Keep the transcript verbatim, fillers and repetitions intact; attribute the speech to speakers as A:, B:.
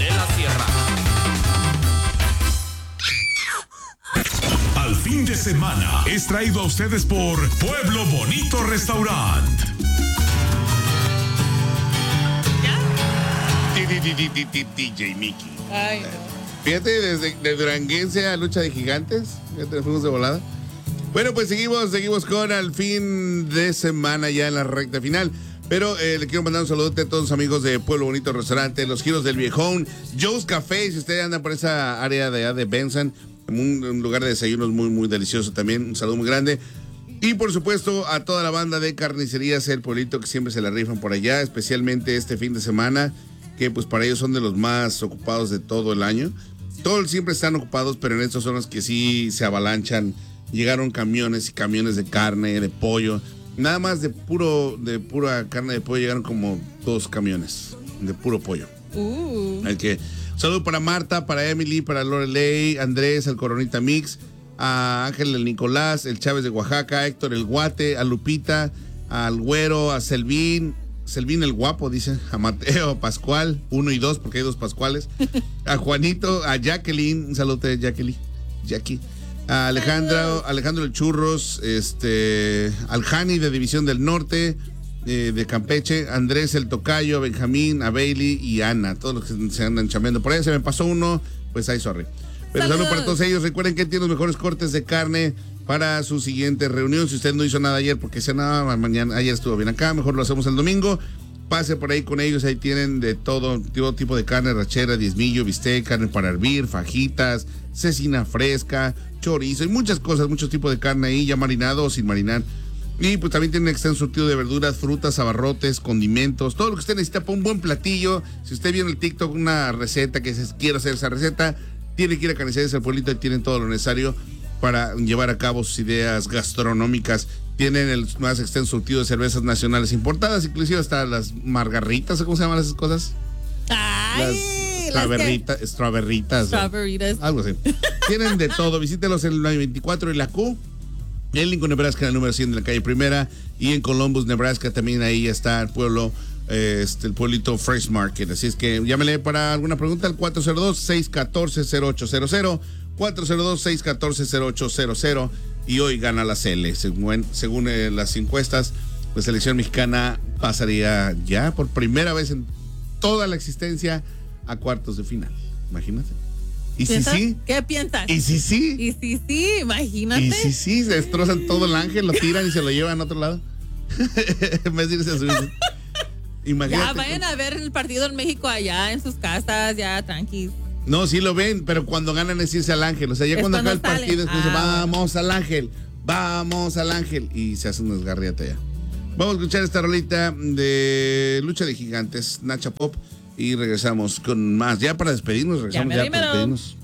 A: de la Sierra.
B: Al fin de semana es traído a ustedes por Pueblo Bonito Restaurant.
C: D J Mickey.
D: Ay, no.
C: Fíjate, desde de Duranguense a Lucha de Gigantes, fíjate, fuimos de volada. Bueno, pues seguimos, seguimos con al fin de semana ya en la recta final. Pero eh, le quiero mandar un saludo a todos los amigos de Pueblo Bonito Restaurante, Los Giros del Viejón, Joe's Café, si ustedes andan por esa área de allá de Benson, un, un lugar de desayunos muy, muy delicioso también, un saludo muy grande. Y por supuesto a toda la banda de Carnicerías El Pueblito que siempre se la rifan por allá, especialmente este fin de semana, que pues para ellos son de los más ocupados de todo el año. Todos siempre están ocupados, pero en estos son los que sí se avalanchan. Llegaron camiones y camiones de carne, de pollo. Nada más de puro de pura carne de pollo llegaron como dos camiones de puro pollo.
D: Uh.
C: Al que, saludo para Marta, para Emily, para Lorelei, Andrés, el Coronita Mix, a Ángel el Nicolás, el Chávez de Oaxaca, Héctor el Guate, a Lupita, al Güero, a Selvín, Selvín el Guapo, dicen, a Mateo, a Pascual, uno y dos, porque hay dos Pascuales, a Juanito, a Jacqueline, un saludo de Jacqueline, Jackie. A Alejandro, Alejandro el Churros, este, al Jani de División del Norte, eh, de Campeche, Andrés el Tocayo, a Benjamín, a Bailey y a Ana, todos los que se andan chambeando. Por ahí se me pasó uno, pues ahí sorry. Pero saludos para todos ellos. Recuerden que tienen los mejores cortes de carne para su siguiente reunión. Si usted no hizo nada ayer, porque se nada, mañana, ayer estuvo bien acá, mejor lo hacemos el domingo. Pase por ahí con ellos, ahí tienen de todo, todo tipo de carne, rachera, diezmillo, bistec, carne para hervir, fajitas, cecina fresca, chorizo y muchas cosas, muchos tipos de carne ahí, ya marinado o sin marinar. Y pues también tienen extenso surtido de verduras, frutas, abarrotes, condimentos, todo lo que usted necesita para un buen platillo. Si usted vio en el TikTok una receta que se quiere hacer esa receta, tiene que ir a Carnicerías El Pueblito y tienen todo lo necesario para llevar a cabo sus ideas gastronómicas. Tienen el más extenso surtido de cervezas nacionales importadas, inclusive hasta las margarritas, ¿cómo se llaman esas cosas?
D: Ay,
C: las strawberritas, que... strawberritas,
D: strawberritas.
C: Algo así. Tienen de todo. Visítelos en el nueve veinticuatro y la Q, en Lincoln, Nebraska, en el número cien de la calle Primera, y en Columbus, Nebraska, también ahí está el pueblo, eh, este, el pueblito Fresh Market. Así es que llámele para alguna pregunta al cuatro cero dos, seis uno cuatro, cero ocho cero cero, cuatro cero dos, seis uno cuatro, cero ocho cero cero. Y hoy gana la Cele. Según, según eh, las encuestas, la selección mexicana pasaría ya por primera vez en toda la existencia a cuartos de final. Imagínate. ¿Y si sí?
D: ¿Qué piensas?
C: ¿Y si sí?
D: ¿Y si sí? Imagínate.
C: ¿Y si sí? Se destrozan todo el ángel, lo tiran y se lo llevan a otro lado. En vez de irse a subir. Imagínate.
D: Ya, vayan con... a ver el partido en México allá en sus casas, ya tranqui.
C: No, sí lo ven, pero cuando ganan es irse al ángel. O sea, ya cuando acaba el partido, después ah, vamos bueno. al ángel, vamos al ángel. Y se hace un desgarriate ya. Vamos a escuchar esta rolita de Lucha de Gigantes, Nacha Pop. Y regresamos con más. Ya para despedirnos, regresamos ya, ya para despedirnos.